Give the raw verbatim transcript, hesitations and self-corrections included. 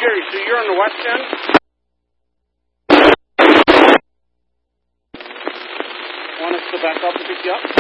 Gary, so you're on the west end? Want us to back up and pick you up?